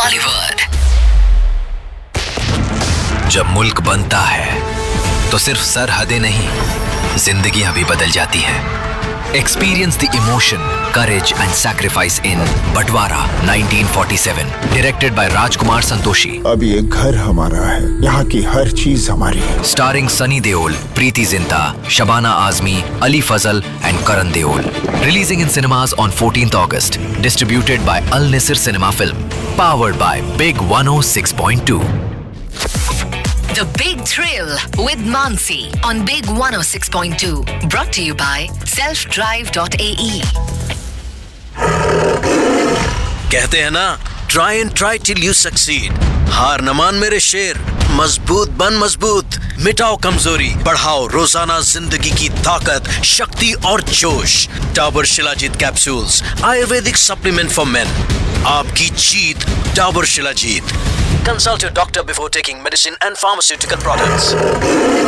Bollywood. जब मुल्क बनता है तो सिर्फ सरहदें नहीं, जिंदगियां भी बदल जाती हैं। Experience the emotion, courage and sacrifice in बंटवारा 1947, directed by Rajkumar Santoshi. अब ये घर हमारा है, यहाँ की हर चीज हमारी है। Starring Sunny Deol, Preeti Zinta, Shabana Azmi, Ali Fazal and Karan Deol. Releasing in cinemas on 14th August. Distributed by Al Nisr Cinema Film. Powered by Big 106.2. The Big Thrill with Mansi on Big 106.2. Brought to you by selfdrive.ae. कहते हैं ना, try and try till you succeed. हार न मान मेरे शेर, मजबूत बन मजबूत, मिटाओ कमजोरी, बढ़ाओ रोजाना जिंदगी की ताकत, शक्ति और जोश। Dabur shilajit capsules, Ayurvedic supplement for main. आपकी जीत, Dabur shilajit. Consult your doctor before taking medicine and pharmaceutical products.